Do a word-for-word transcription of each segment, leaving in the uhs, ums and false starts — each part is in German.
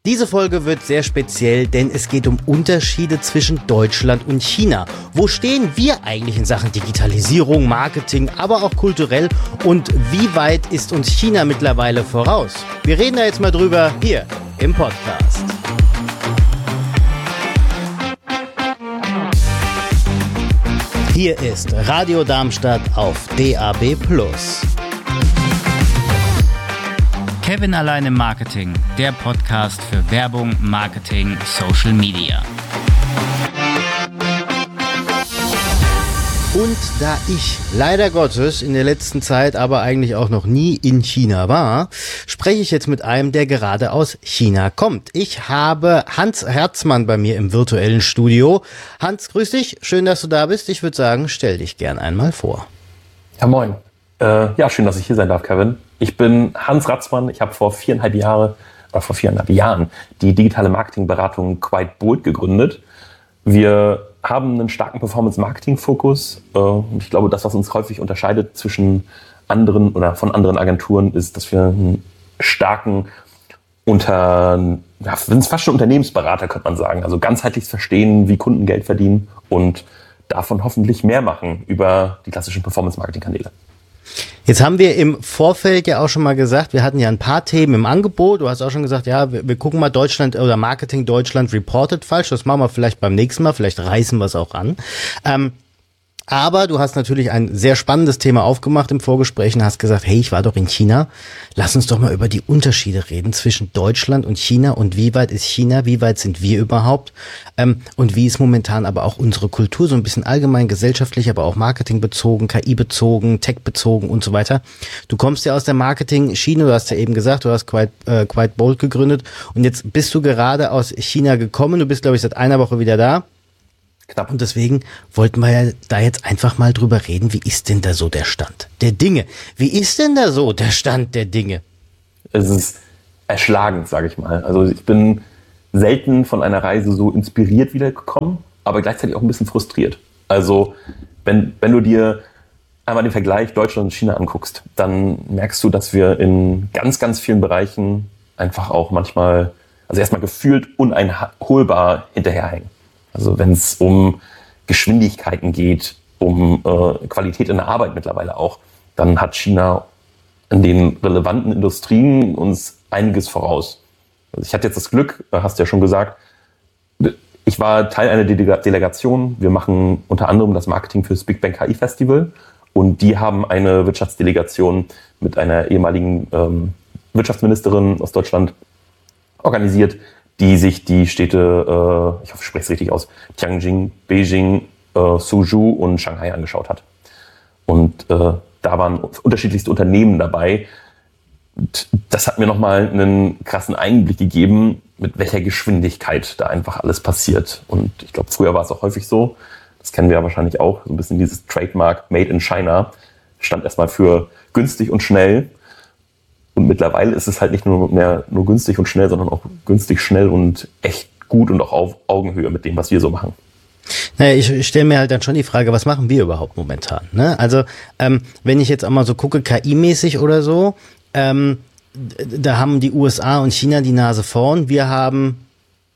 Diese Folge wird sehr speziell, denn es geht um Unterschiede zwischen Deutschland und China. Wo stehen wir eigentlich in Sachen Digitalisierung, Marketing, aber auch kulturell? Und wie weit ist uns China mittlerweile voraus? Wir reden da jetzt mal drüber hier im Podcast. Hier ist Radio Darmstadt auf D A B plus. Kevin allein im Marketing, der Podcast für Werbung, Marketing, Social Media. Und da ich leider Gottes in der letzten Zeit aber eigentlich auch noch nie in China war, spreche ich jetzt mit einem, der gerade aus China kommt. Ich habe Hans Herzmann bei mir im virtuellen Studio. Hans, grüß dich, schön, dass du da bist. Ich würde sagen, stell dich gern einmal vor. Ja, moin. Äh, ja, schön, dass ich hier sein darf, Kevin. Ich bin Hans Ratzmann. Ich habe vor viereinhalb Jahre oder vor viereinhalb Jahren die digitale Marketingberatung Quite Bold gegründet. Wir haben einen starken Performance-Marketing-Fokus. Äh, ich glaube, das, was uns häufig unterscheidet zwischen anderen oder von anderen Agenturen, ist, dass wir einen starken unter, ja, sind es fast schon Unternehmensberater, könnte man sagen. Also ganzheitlich verstehen, wie Kunden Geld verdienen und davon hoffentlich mehr machen über die klassischen Performance-Marketing-Kanäle. Jetzt haben wir im Vorfeld ja auch schon mal gesagt, wir hatten ja ein paar Themen im Angebot. Du hast auch schon gesagt, ja, wir, wir gucken mal Deutschland oder Marketing Deutschland reported falsch. Das machen wir vielleicht beim nächsten Mal. Vielleicht reißen wir es auch an. Ähm, aber du hast natürlich ein sehr spannendes Thema aufgemacht im Vorgespräch und hast gesagt, hey, ich war doch in China. Lass uns doch mal über die Unterschiede reden zwischen Deutschland und China und wie weit ist China, wie weit sind wir überhaupt ähm, und wie ist momentan aber auch unsere Kultur, so ein bisschen allgemein gesellschaftlich, aber auch marketingbezogen, K I-bezogen, Tech-bezogen und so weiter. Du kommst ja aus der Marketing-Schiene, du hast ja eben gesagt, du hast Quite, äh, Quite Bold gegründet und jetzt bist du gerade aus China gekommen. Du bist, glaube ich, seit einer Woche wieder da. Knapp. Und deswegen wollten wir ja da jetzt einfach mal drüber reden, wie ist denn da so der Stand der Dinge? Wie ist denn da so der Stand der Dinge? Es ist erschlagend, sage ich mal. Also ich bin selten von einer Reise so inspiriert wiedergekommen, aber gleichzeitig auch ein bisschen frustriert. Also wenn, wenn du dir einmal den Vergleich Deutschland und China anguckst, dann merkst du, dass wir in ganz, ganz vielen Bereichen einfach auch manchmal, also erstmal gefühlt uneinholbar hinterherhängen. Also wenn es um Geschwindigkeiten geht, um äh, Qualität in der Arbeit mittlerweile auch, dann hat China in den relevanten Industrien uns einiges voraus. Also ich hatte jetzt das Glück, hast du ja schon gesagt, ich war Teil einer Delega- Delegation. Wir machen unter anderem das Marketing für das Big Bang K I Festival und die haben eine Wirtschaftsdelegation mit einer ehemaligen ähm, Wirtschaftsministerin aus Deutschland organisiert, die sich die Städte, äh, ich hoffe, ich spreche es richtig aus, Tianjin, Beijing, äh, Suzhou und Shanghai angeschaut hat. Und äh, da waren unterschiedlichste Unternehmen dabei. Und das hat mir nochmal einen krassen Einblick gegeben, mit welcher Geschwindigkeit da einfach alles passiert. Und ich glaube, früher war es auch häufig so, das kennen wir ja wahrscheinlich auch, so ein bisschen dieses Trademark Made in China, stand erstmal für günstig und schnell. Und mittlerweile ist es halt nicht nur mehr nur günstig und schnell, sondern auch günstig, schnell und echt gut und auch auf Augenhöhe mit dem, was wir so machen. Naja, ich, ich stelle mir halt dann schon die Frage, was machen wir überhaupt momentan? Ne? Also ähm, wenn ich jetzt auch mal so gucke, K I-mäßig oder so, ähm, da haben die U S A und China die Nase vorn. Wir haben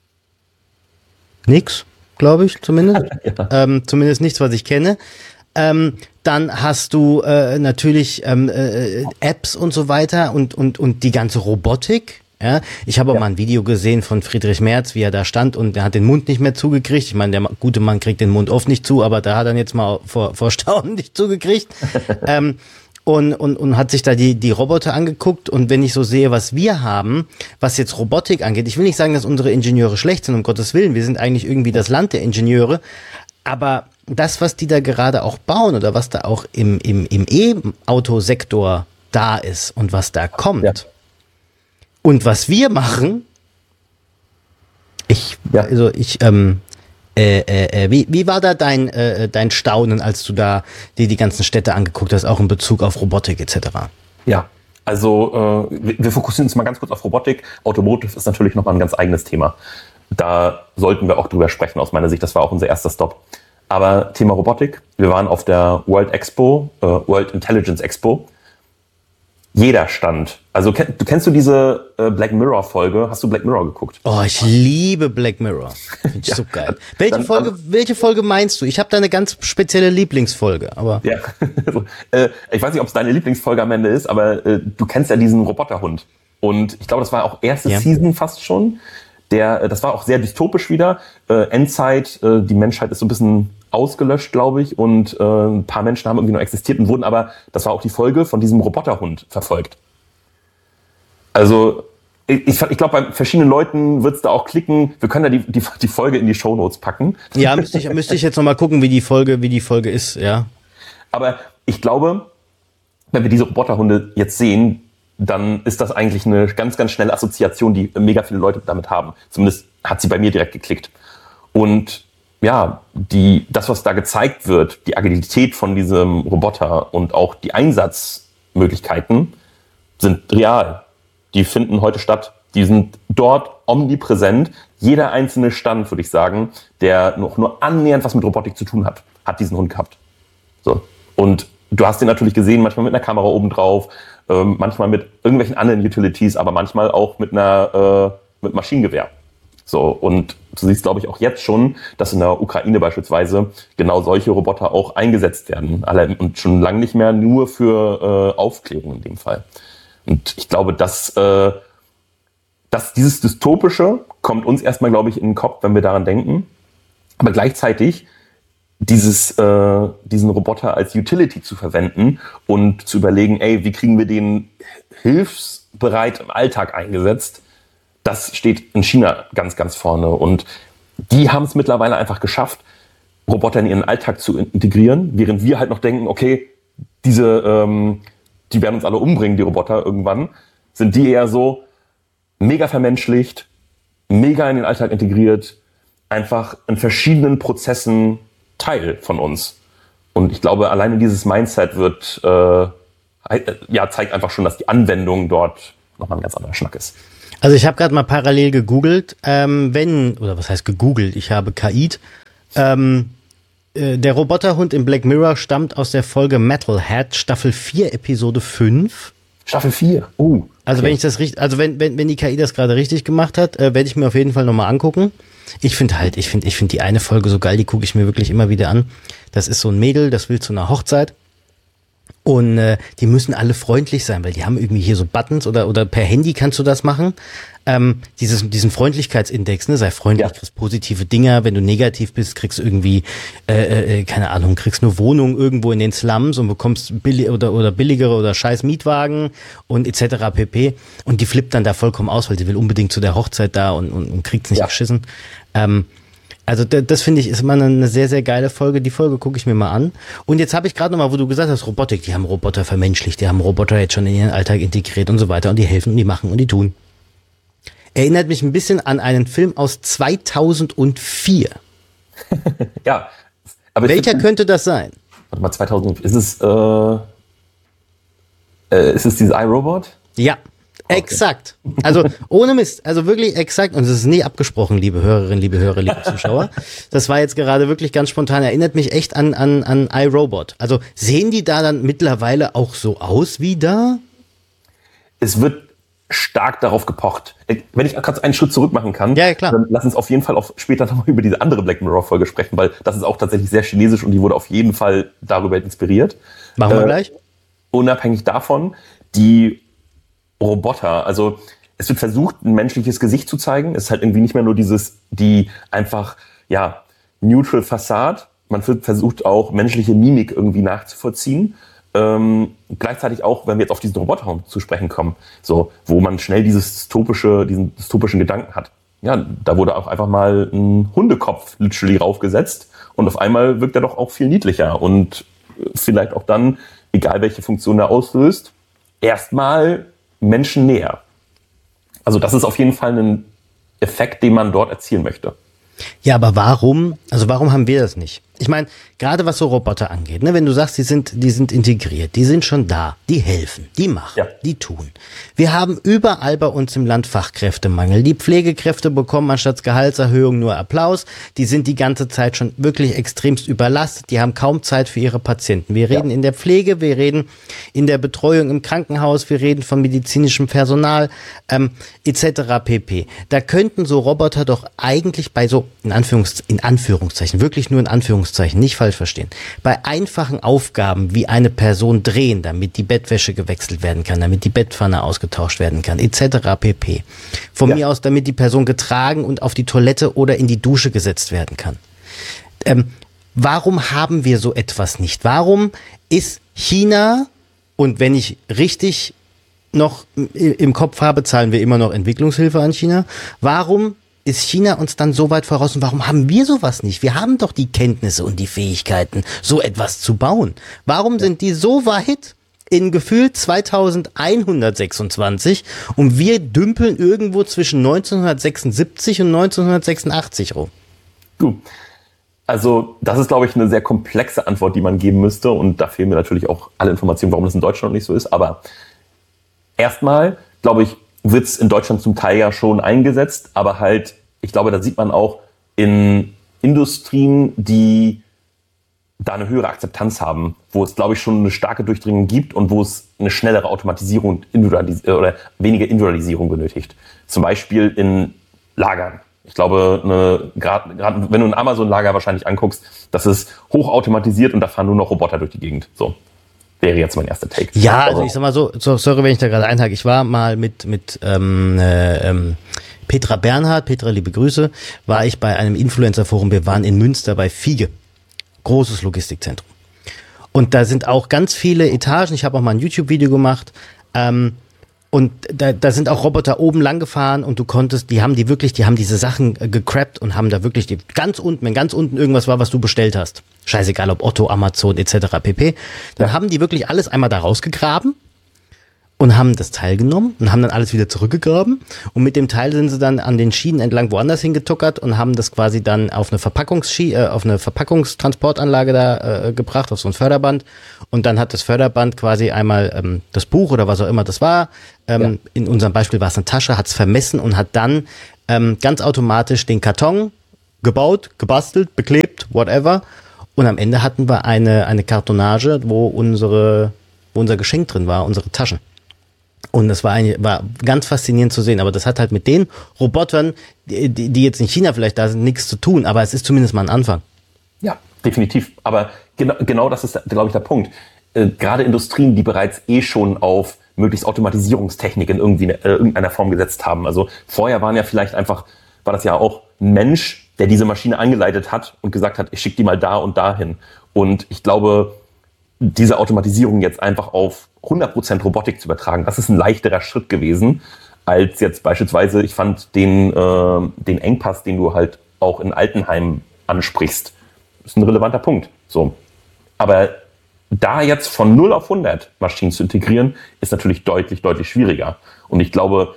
nix, glaube ich zumindest. ja. ähm, zumindest nichts, was ich kenne. Ähm, dann hast du äh, natürlich ähm, äh, Apps und so weiter und und und die ganze Robotik. Ja, ich habe auch ja. mal ein Video gesehen von Friedrich Merz, wie er da stand und er hat den Mund nicht mehr zugekriegt. Ich meine, der gute Mann kriegt den Mund oft nicht zu, aber da hat er jetzt mal vor, vor Staunen nicht zugekriegt. ähm, und, und, und hat sich da die, die Roboter angeguckt. Und wenn ich so sehe, was wir haben, was jetzt Robotik angeht, ich will nicht sagen, dass unsere Ingenieure schlecht sind, um Gottes Willen. Wir sind eigentlich irgendwie das Land der Ingenieure. Aber das, was die da gerade auch bauen oder was da auch im, im, im E-Auto-Sektor da ist und was da kommt ja. und was wir machen, ich, ja. also ich, ähm, äh, äh, wie, wie war da dein, äh, dein Staunen, als du da dir die ganzen Städte angeguckt hast, auch in Bezug auf Robotik et cetera? Ja, also äh, wir, wir fokussieren uns mal ganz kurz auf Robotik. Automotive ist natürlich nochmal ein ganz eigenes Thema. Da sollten wir auch drüber sprechen aus meiner Sicht. Das war auch unser erster Stop. Aber Thema Robotik. Wir waren auf der World Expo, äh, World Intelligence Expo. Jeder stand. Also kenn, du kennst du diese äh, Black Mirror Folge? Hast du Black Mirror geguckt? Oh, ich liebe Black Mirror. Finde ich ja. so geil. Welche dann, Folge, dann, welche Folge meinst du? Ich habe da eine ganz spezielle Lieblingsfolge, aber. Ja. äh, ich weiß nicht, ob es deine Lieblingsfolge am Ende ist, aber äh, du kennst ja diesen Roboterhund. Und ich glaube, das war auch erste ja. Season fast schon. Der, das war auch sehr dystopisch wieder. Äh, Endzeit, äh, die Menschheit ist so ein bisschen ausgelöscht, glaube ich, und äh, ein paar Menschen haben irgendwie noch existiert und wurden aber, das war auch die Folge, von diesem Roboterhund verfolgt. Also ich, ich glaube, bei verschiedenen Leuten wird es da auch klicken. Wir können da die, die, die Folge in die Shownotes packen. Ja, müsste ich, müsste ich jetzt nochmal gucken, wie die Folge, wie die Folge ist, ja. Aber ich glaube, wenn wir diese Roboterhunde jetzt sehen, dann ist das eigentlich eine ganz, ganz schnelle Assoziation, die mega viele Leute damit haben. Zumindest hat sie bei mir direkt geklickt. Und ja, die, das, was da gezeigt wird, die Agilität von diesem Roboter und auch die Einsatzmöglichkeiten sind real. Die finden heute statt. Die sind dort omnipräsent. Jeder einzelne Stand, würde ich sagen, der noch nur annähernd was mit Robotik zu tun hat, hat diesen Hund gehabt. So. Und du hast den natürlich gesehen, manchmal mit einer Kamera oben drauf, ähm, manchmal mit irgendwelchen anderen Utilities, aber manchmal auch mit einer äh, mit Maschinengewehr. So, und du siehst, glaube ich, auch jetzt schon, dass in der Ukraine beispielsweise genau solche Roboter auch eingesetzt werden. Und schon lange nicht mehr nur für äh, Aufklärung in dem Fall. Und ich glaube, dass, äh, dass dieses Dystopische kommt uns erstmal, glaube ich, in den Kopf, wenn wir daran denken. Aber gleichzeitig dieses, äh, diesen Roboter als Utility zu verwenden und zu überlegen, ey, wie kriegen wir den hilfsbereit im Alltag eingesetzt, das steht in China ganz, ganz vorne. Und die haben es mittlerweile einfach geschafft, Roboter in ihren Alltag zu integrieren, während wir halt noch denken, okay, diese, ähm, die werden uns alle umbringen, die Roboter irgendwann, sind die eher so mega vermenschlicht, mega in den Alltag integriert, einfach in verschiedenen Prozessen Teil von uns. Und ich glaube, alleine dieses Mindset wird, äh, ja, zeigt einfach schon, dass die Anwendung dort nochmal ein ganz anderer Schnack ist. Also ich habe gerade mal parallel gegoogelt, ähm, wenn, oder was heißt gegoogelt, ich habe K I'd, ähm, äh, der Roboterhund in Black Mirror stammt aus der Folge Metalhead, Staffel vier, Episode fünf. Staffel vier, oh. Okay. Also wenn ich das richtig, also wenn, wenn, wenn die K I das gerade richtig gemacht hat, äh, werde ich mir auf jeden Fall nochmal angucken. Ich finde halt, ich finde, ich finde die eine Folge so geil, die gucke ich mir wirklich immer wieder an. Das ist so ein Mädel, das will zu einer Hochzeit. Und äh, die müssen alle freundlich sein, weil die haben irgendwie hier so Buttons oder oder per Handy kannst du das machen. Ähm, dieses diesen Freundlichkeitsindex, ne, sei freundlich, ja. Kriegst positive Dinger. Wenn du negativ bist, kriegst du irgendwie äh, äh, keine Ahnung, kriegst eine Wohnung irgendwo in den Slums und bekommst billig oder oder billigere oder scheiß Mietwagen und et cetera pp. Und die flippt dann da vollkommen aus, weil sie will unbedingt zu der Hochzeit da und und, und kriegt's nicht ja. geschissen. Ähm, Also das, das finde ich ist immer eine sehr, sehr geile Folge. Die Folge gucke ich mir mal an. Und jetzt habe ich gerade nochmal, wo du gesagt hast, Robotik, die haben Roboter vermenschlicht, die haben Roboter jetzt schon in ihren Alltag integriert und so weiter. Und die helfen und die machen und die tun. Erinnert mich ein bisschen an einen Film aus zweitausendvier. Ja. Aber welcher find, könnte das sein? Warte mal, zweitausend, ist es, äh, äh, ist es dieses iRobot? Ja. Okay. Exakt. Also ohne Mist, also wirklich exakt. Und es ist nie abgesprochen, liebe Hörerinnen, liebe Hörer, liebe Zuschauer. Das war jetzt gerade wirklich ganz spontan. Erinnert mich echt an an an iRobot. Also sehen die da dann mittlerweile auch so aus wie da? Es wird stark darauf gepocht. Wenn ich kurz einen Schritt zurück machen kann, ja, klar. Dann lass uns auf jeden Fall auch später nochmal über diese andere Black Mirror-Folge sprechen, weil das ist auch tatsächlich sehr chinesisch und die wurde auf jeden Fall darüber inspiriert. Machen wir äh, gleich. Unabhängig davon, die Roboter, also es wird versucht, ein menschliches Gesicht zu zeigen. Es ist halt irgendwie nicht mehr nur dieses, die einfach, ja, neutral Fassade. Man wird versucht auch, menschliche Mimik irgendwie nachzuvollziehen. Ähm, gleichzeitig auch, wenn wir jetzt auf diesen Roboter zu sprechen kommen, so, wo man schnell dieses dystopische, diesen dystopischen Gedanken hat. Ja, da wurde auch einfach mal ein Hundekopf literally raufgesetzt und auf einmal wirkt er doch auch viel niedlicher und vielleicht auch dann, egal welche Funktion er auslöst, erstmal Menschen näher. Also das ist auf jeden Fall ein Effekt, den man dort erzielen möchte. Ja, aber warum, also warum haben wir das nicht? ich meine, gerade was so Roboter angeht, ne, wenn du sagst, die sind, die sind integriert, die sind schon da, die helfen, die machen, ja. die tun. Wir haben überall bei uns im Land Fachkräftemangel. Die Pflegekräfte bekommen anstatt Gehaltserhöhung nur Applaus. Die sind die ganze Zeit schon wirklich extremst überlastet. Die haben kaum Zeit für ihre Patienten. Wir reden ja. in der Pflege, wir reden in der Betreuung im Krankenhaus, wir reden von medizinischem Personal, ähm, et cetera pp. Da könnten so Roboter doch eigentlich bei so, in Anführungs- in Anführungszeichen, wirklich nur in Anführungszeichen, nicht falsch verstehen. Bei einfachen Aufgaben wie eine Person drehen, damit die Bettwäsche gewechselt werden kann, damit die Bettpfanne ausgetauscht werden kann, et cetera pp. Von ja. mir aus, damit die Person getragen und auf die Toilette oder in die Dusche gesetzt werden kann. Ähm, warum haben wir so etwas nicht? Warum ist China, und wenn ich richtig noch im Kopf habe, zahlen wir immer noch Entwicklungshilfe an China, warum ist China uns dann so weit voraus und warum haben wir sowas nicht? Wir haben doch die Kenntnisse und die Fähigkeiten, so etwas zu bauen. Warum sind die so weit in gefühlt zweitausendeinhundertsechsundzwanzig und wir dümpeln irgendwo zwischen neunzehnhundertsechsundsiebzig und neunzehnhundertsechsundachtzig rum? Du, also das ist, glaube ich, eine sehr komplexe Antwort, die man geben müsste, und da fehlen mir natürlich auch alle Informationen, warum das in Deutschland noch nicht so ist, aber erstmal, glaube ich, wird es in Deutschland zum Teil ja schon eingesetzt, aber halt, ich glaube, da sieht man auch in Industrien, die da eine höhere Akzeptanz haben, wo es, glaube ich, schon eine starke Durchdringung gibt und wo es eine schnellere Automatisierung und Individualis- oder weniger Individualisierung benötigt. Zum Beispiel in Lagern. Ich glaube, gerade wenn du ein Amazon-Lager wahrscheinlich anguckst, das ist hochautomatisiert und da fahren nur noch Roboter durch die Gegend. So. Wäre jetzt mein erster Take. Ja, also ich sag mal so, so sorry, wenn ich da gerade einhake. Ich war mal mit mit ähm, äh, ähm, Petra Bernhard, Petra, liebe Grüße, war ich bei einem Influencer-Forum. Wir waren in Münster bei Fiege, großes Logistikzentrum. Und da sind auch ganz viele Etagen. Ich habe auch mal ein YouTube-Video gemacht. Ähm, und da, da sind auch Roboter oben lang gefahren und du konntest, die haben die wirklich, die haben diese Sachen äh, gecrappt und haben da wirklich die, ganz unten, wenn ganz unten irgendwas war, was du bestellt hast, scheißegal ob Otto, Amazon et cetera pp., dann ja. haben die wirklich alles einmal da rausgegraben und haben das Teil genommen und haben dann alles wieder zurückgegraben und mit dem Teil sind sie dann an den Schienen entlang woanders hingetuckert und haben das quasi dann auf eine Verpackungsschie äh, auf eine Verpackungstransportanlage da äh, gebracht, auf so ein Förderband, und dann hat das Förderband quasi einmal ähm, das Buch oder was auch immer das war, ähm, ja. in unserem Beispiel war es eine Tasche, hat es vermessen und hat dann ähm, ganz automatisch den Karton gebaut, gebastelt, beklebt, whatever, und am Ende hatten wir eine eine Kartonage, wo unsere wo unser Geschenk drin war, unsere Taschen. Und das war, eine, war ganz faszinierend zu sehen. Aber das hat halt mit den Robotern, die, die jetzt in China vielleicht da sind, nichts zu tun. Aber es ist zumindest mal ein Anfang. Ja, definitiv. Aber genau, genau das ist, glaube ich, der Punkt. Äh, gerade Industrien, die bereits eh schon auf möglichst Automatisierungstechnik in irgendwie in, äh, irgendeiner Form gesetzt haben. Also vorher waren ja vielleicht einfach, war das ja auch ein Mensch, der diese Maschine angeleitet hat und gesagt hat, ich schicke die mal da und dahin. Und ich glaube, diese Automatisierung jetzt einfach auf hundert Prozent Robotik zu übertragen, das ist ein leichterer Schritt gewesen, als jetzt beispielsweise, ich fand den, äh, den Engpass, den du halt auch in Altenheimen ansprichst, ist ein relevanter Punkt. So. Aber da jetzt von null auf hundert Maschinen zu integrieren, ist natürlich deutlich, deutlich schwieriger. Und ich glaube,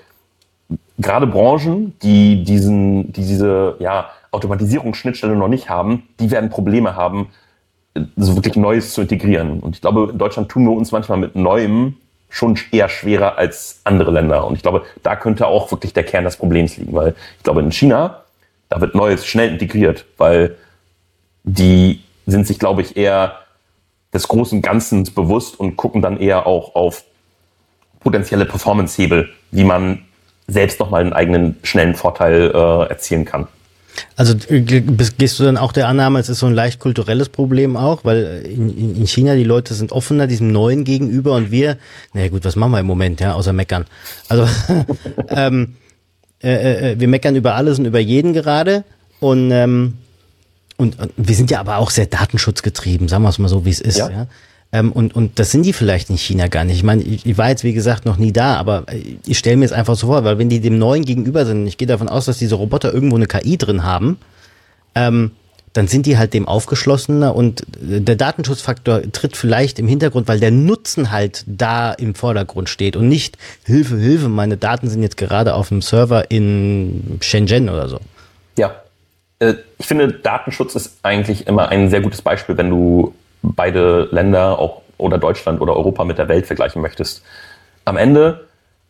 gerade Branchen, die diesen, die diese ja, Automatisierungsschnittstelle noch nicht haben, die werden Probleme haben, so wirklich Neues zu integrieren. Und ich glaube, in Deutschland tun wir uns manchmal mit Neuem schon eher schwerer als andere Länder. Und ich glaube, da könnte auch wirklich der Kern des Problems liegen. Weil ich glaube, in China, da wird Neues schnell integriert, weil die sind sich, glaube ich, eher des großen Ganzen bewusst und gucken dann eher auch auf potenzielle Performance-Hebel, wie man selbst nochmal einen eigenen schnellen Vorteil äh, erzielen kann. Also gehst du dann auch der Annahme, es ist so ein leicht kulturelles Problem auch, weil in, in China die Leute sind offener diesem Neuen gegenüber und wir, naja gut, was machen wir im Moment, ja, außer meckern. Also ähm, äh, äh, wir meckern über alles und über jeden gerade und, ähm, und, und wir sind ja aber auch sehr datenschutzgetrieben, sagen wir es mal so, wie es ist, ja. ja? Ähm, und, und das sind die vielleicht in China gar nicht. Ich meine, ich, ich war jetzt, wie gesagt, noch nie da, aber ich stelle mir es einfach so vor, weil wenn die dem Neuen gegenüber sind, ich gehe davon aus, dass diese Roboter irgendwo eine K I drin haben, ähm, dann sind die halt dem aufgeschlossener und der Datenschutzfaktor tritt vielleicht im Hintergrund, weil der Nutzen halt da im Vordergrund steht und nicht Hilfe, Hilfe, meine Daten sind jetzt gerade auf einem Server in Shenzhen oder so. Ja, äh, ich finde, Datenschutz ist eigentlich immer ein sehr gutes Beispiel, wenn du beide Länder auch oder Deutschland oder Europa mit der Welt vergleichen möchtest. Am Ende,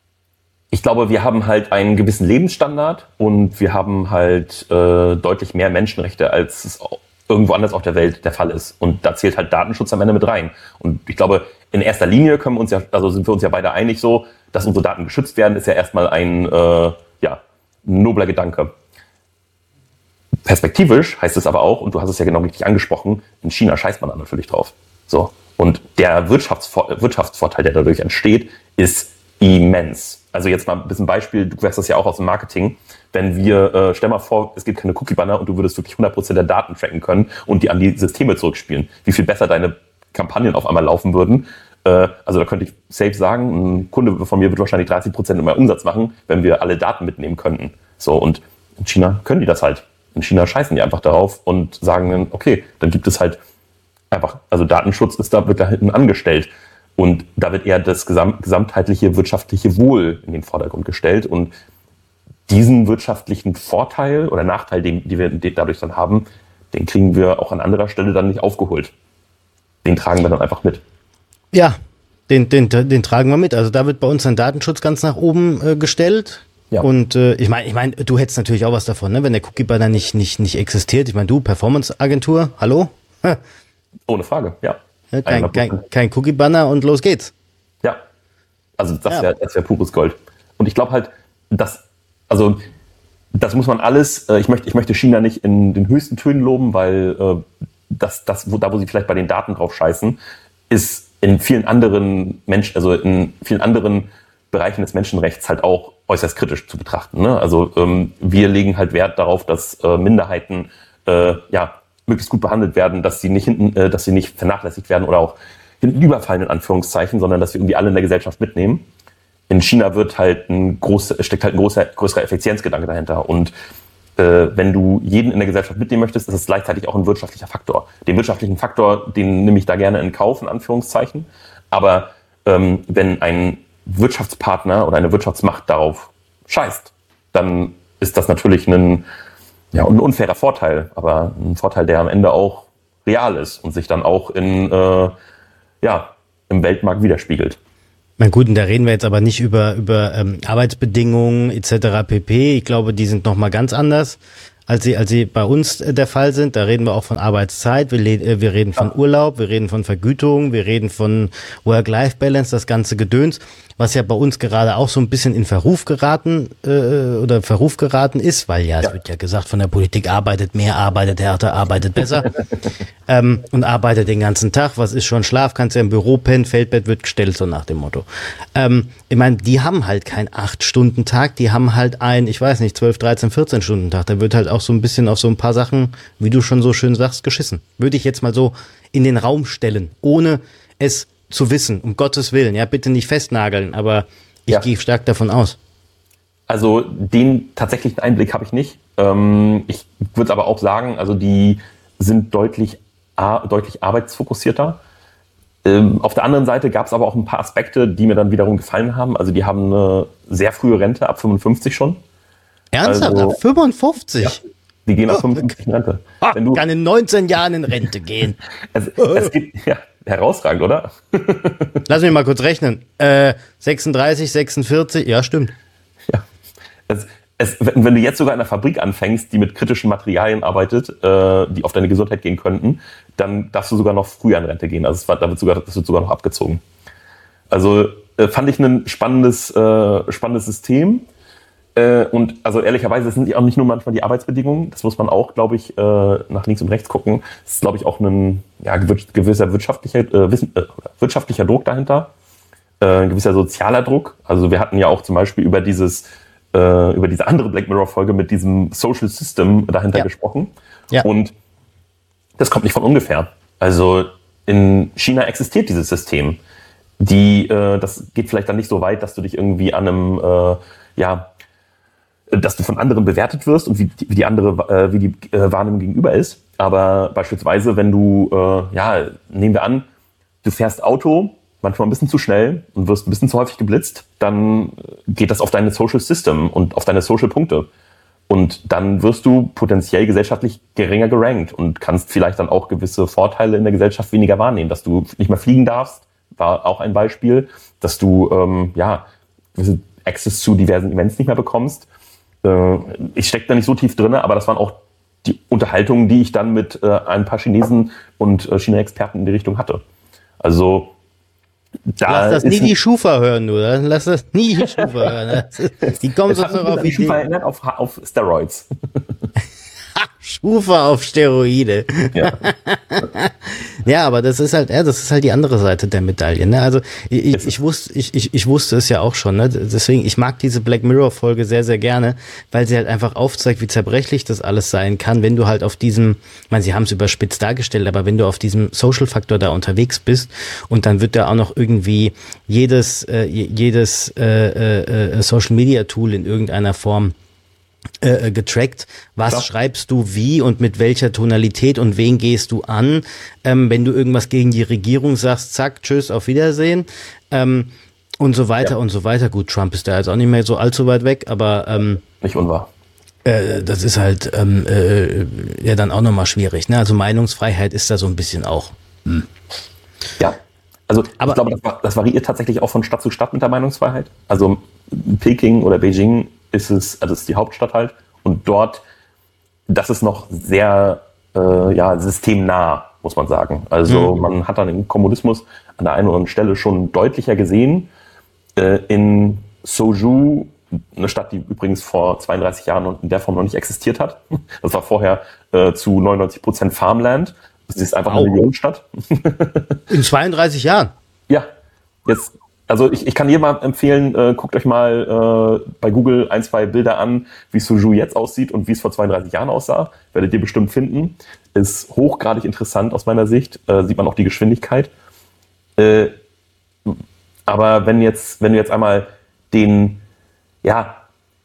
ich glaube, wir haben halt einen gewissen Lebensstandard und wir haben halt äh, deutlich mehr Menschenrechte, als es irgendwo anders auf der Welt der Fall ist. Und da zählt halt Datenschutz am Ende mit rein. Und ich glaube, in erster Linie können wir uns ja, also sind wir uns ja beide einig so, dass unsere Daten geschützt werden, ist ja erstmal ein äh, ja, nobler Gedanke. Perspektivisch heißt es aber auch, und du hast es ja genau richtig angesprochen, in China scheißt man da natürlich drauf. So. Und der Wirtschaftsvor- Wirtschaftsvorteil, der dadurch entsteht, ist immens. Also jetzt mal ein bisschen Beispiel, du weißt das ja auch aus dem Marketing, wenn wir, äh, stell mal vor, es gibt keine Cookie-Banner und du würdest wirklich hundert Prozent der Daten tracken können und die an die Systeme zurückspielen, wie viel besser deine Kampagnen auf einmal laufen würden. Äh, also da könnte ich safe sagen, ein Kunde von mir wird wahrscheinlich dreißig Prozent mehr Umsatz machen, wenn wir alle Daten mitnehmen könnten. So, und in China können die das halt. In China scheißen die einfach darauf und sagen dann, okay, dann gibt es halt einfach, also Datenschutz ist da, wird da hinten angestellt. Und da wird eher das gesamt, gesamtheitliche wirtschaftliche Wohl in den Vordergrund gestellt. Und diesen wirtschaftlichen Vorteil oder Nachteil, den, den wir dadurch dann haben, den kriegen wir auch an anderer Stelle dann nicht aufgeholt. Den tragen wir dann einfach mit. Ja, den, den, den tragen wir mit. Also da wird bei uns ein Datenschutz ganz nach oben äh, gestellt. Ja. Und äh, ich meine, ich meine, du hättest natürlich auch was davon, ne? Wenn der Cookie-Banner nicht, nicht, nicht existiert. Ich meine, du, Performance-Agentur, hallo? Ohne Frage, ja. Kein, kein, kein Cookie-Banner und los geht's. Ja, also das wäre das wär pures Gold. Und ich glaube halt, dass, also das muss man alles, äh, ich möchte ich möchte China nicht in den höchsten Tönen loben, weil äh, das, das wo, da, wo sie vielleicht bei den Daten drauf scheißen, ist in vielen anderen Menschen, also in vielen anderen Bereichen des Menschenrechts halt auch äußerst kritisch zu betrachten. Ne? Also ähm, wir legen halt Wert darauf, dass äh, Minderheiten äh, ja möglichst gut behandelt werden, dass sie nicht hinten, äh, dass sie nicht vernachlässigt werden oder auch hinten überfallen in Anführungszeichen, sondern dass wir irgendwie alle in der Gesellschaft mitnehmen. In China wird halt ein groß, steckt halt ein großer, größerer Effizienzgedanke dahinter. Und äh, wenn du jeden in der Gesellschaft mitnehmen möchtest, ist es gleichzeitig auch ein wirtschaftlicher Faktor. Den wirtschaftlichen Faktor, den nehme ich da gerne in Kauf, in Anführungszeichen. Aber ähm, wenn ein Wirtschaftspartner oder eine Wirtschaftsmacht darauf scheißt, dann ist das natürlich ein, ja, ein unfairer Vorteil, aber ein Vorteil, der am Ende auch real ist und sich dann auch in, äh, ja, im Weltmarkt widerspiegelt. Na gut, und da reden wir jetzt aber nicht über, über ähm, Arbeitsbedingungen et cetera pp. Ich glaube, die sind nochmal ganz anders, als sie, als sie bei uns äh, der Fall sind. Da reden wir auch von Arbeitszeit, wir, äh, wir reden von Urlaub, wir reden von Vergütung, wir reden von Work-Life-Balance, das ganze Gedöns, was ja bei uns gerade auch so ein bisschen in Verruf geraten äh, oder Verruf geraten ist, weil ja, ja, es wird ja gesagt von der Politik, arbeitet mehr, arbeitet härter, arbeitet besser ähm, und arbeitet den ganzen Tag. Was ist schon Schlaf? Kannst ja im Büro pennen, Feldbett wird gestellt, so nach dem Motto. Ähm, ich meine, die haben halt keinen acht-Stunden-Tag, die haben halt ein, ich weiß nicht, zwölf, dreizehn, vierzehn Stunden Tag. Da wird halt auch so ein bisschen auf so ein paar Sachen, wie du schon so schön sagst, geschissen. Würde ich jetzt mal so in den Raum stellen, ohne es zu wissen, um Gottes Willen. Ja, bitte nicht festnageln, aber ich ja. gehe stark davon aus. Also den tatsächlichen Einblick habe ich nicht. Ähm, ich würde aber auch sagen, also die sind deutlich, a- deutlich arbeitsfokussierter. Ähm, auf der anderen Seite gab es aber auch ein paar Aspekte, die mir dann wiederum gefallen haben. Also die haben eine sehr frühe Rente, ab fünfundfünfzig schon. Ernsthaft? Also, ab fünfundfünfzig? Ja, die gehen ab fünfundfünfzig in Rente. Ha, Wenn du, kann in neunzehn Jahren in Rente gehen. es, es gibt, ja, herausragend, oder? Lass mich mal kurz rechnen. Äh, sechsunddreißig, sechsundvierzig, ja, stimmt. Ja. Es, es, wenn du jetzt sogar in einer Fabrik anfängst, die mit kritischen Materialien arbeitet, äh, die auf deine Gesundheit gehen könnten, dann darfst du sogar noch früher in Rente gehen. Also es war, da wird sogar, das wird sogar noch abgezogen. Also äh, fand ich ein spannendes, äh, spannendes System. Äh, und also ehrlicherweise sind die auch nicht nur manchmal die Arbeitsbedingungen, das muss man auch, glaube ich, äh, nach links und rechts gucken. Es ist, glaube ich, auch ein ja, gewisser wirtschaftlicher, äh, wissen, äh, wirtschaftlicher Druck dahinter, äh, ein gewisser sozialer Druck. Also wir hatten ja auch zum Beispiel über dieses, äh, über diese andere Black Mirror-Folge mit diesem Social System dahinter ja. gesprochen. Ja. Und das kommt nicht von ungefähr. Also in China existiert dieses System. Die, äh, das geht vielleicht dann nicht so weit, dass du dich irgendwie an einem, äh, ja, dass du von anderen bewertet wirst und wie die, wie die andere, äh, wie die äh, Wahrnehmung gegenüber ist. Aber beispielsweise, wenn du, äh, ja, nehmen wir an, du fährst Auto, manchmal ein bisschen zu schnell und wirst ein bisschen zu häufig geblitzt, dann geht das auf deine Social System und auf deine Social Punkte. Und dann wirst du potenziell gesellschaftlich geringer gerankt und kannst vielleicht dann auch gewisse Vorteile in der Gesellschaft weniger wahrnehmen. Dass du nicht mehr fliegen darfst, war auch ein Beispiel. Dass du ähm, ja gewisse Access zu diversen Events nicht mehr bekommst. Äh, ich stecke da nicht so tief drin, aber das waren auch die Unterhaltungen, die ich dann mit äh, ein paar Chinesen und äh, China-Experten in die Richtung hatte. Also da lass das nie die Schufa hören, du. Lass das nie die Schufa hören. Ist, die kommen sonst noch auf die Schufa erinnert auf, auf Steroids. Schufa auf Steroide. Ja. Ja, aber das ist halt, ja, das ist halt die andere Seite der Medaille. Ne? Also ich, ich, ich wusste, ich, ich, ich wusste es ja auch schon. Ne? Deswegen, ich mag diese Black Mirror Folge sehr, sehr gerne, weil sie halt einfach aufzeigt, wie zerbrechlich das alles sein kann, wenn du halt auf diesem, ich meine, sie haben es überspitzt dargestellt, aber wenn du auf diesem Social Faktor da unterwegs bist und dann wird da auch noch irgendwie jedes, äh, jedes äh, äh, Social Media Tool in irgendeiner Form Äh, getrackt, was Klar. schreibst du wie und mit welcher Tonalität und wen gehst du an, ähm, wenn du irgendwas gegen die Regierung sagst, zack, tschüss, auf Wiedersehen, ähm, und so weiter ja. und so weiter. Gut, Trump ist da jetzt auch nicht mehr so allzu weit weg, aber ähm, nicht unwahr. Äh, das ist halt ähm, äh, ja dann auch nochmal schwierig, ne? Also Meinungsfreiheit ist da so ein bisschen auch. Hm. Ja, also aber, ich glaube, das, das variiert tatsächlich auch von Stadt zu Stadt mit der Meinungsfreiheit. Also Peking oder Beijing ist es, also ist die Hauptstadt halt, und dort, das ist noch sehr äh, ja, systemnah, muss man sagen. Also mhm. man hat dann den Kommunismus an der einen oder anderen Stelle schon deutlicher gesehen. Äh, in Suzhou, eine Stadt, die übrigens vor zweiunddreißig Jahren in der Form noch nicht existiert hat. Das war vorher äh, zu neunundneunzig Prozent Farmland. Das ist einfach eine Millionenstadt. In zweiunddreißig Jahren? Ja, jetzt. Also ich, ich kann jedem mal empfehlen, äh, guckt euch mal äh, bei Google ein, zwei Bilder an, wie Suzhou jetzt aussieht und wie es vor zweiunddreißig Jahren aussah. Werdet ihr bestimmt finden. Ist hochgradig interessant aus meiner Sicht. Äh, sieht man auch die Geschwindigkeit. Äh, aber wenn jetzt, wenn du jetzt einmal den, ja,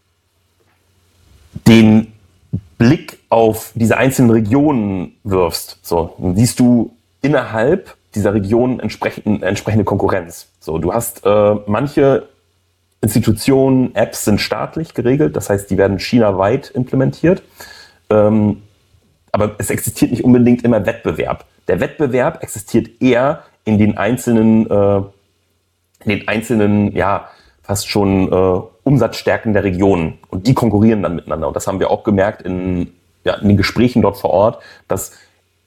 den Blick auf diese einzelnen Regionen wirfst, so, dann siehst du innerhalb dieser Region entsprechend, entsprechende Konkurrenz. So, du hast äh, manche Institutionen, Apps sind staatlich geregelt, das heißt, die werden chinaweit implementiert. Ähm, aber es existiert nicht unbedingt immer Wettbewerb. Der Wettbewerb existiert eher in den einzelnen, äh, in den einzelnen, ja, fast schon äh, Umsatzstärken der Regionen. Und die konkurrieren dann miteinander. Und das haben wir auch gemerkt in, ja, in den Gesprächen dort vor Ort, dass